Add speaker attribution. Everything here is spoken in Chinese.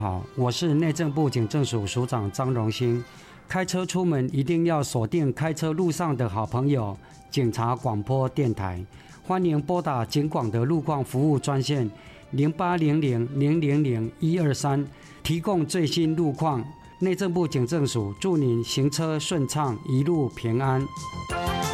Speaker 1: 好，我是内政部警政署署长张荣兴。开车出门一定要锁定开车路上的好朋友警察广播电台，欢迎拨打警广的路况服务专线0800000123，提供最新路况。内政部警政署祝您行车顺畅，一路平安。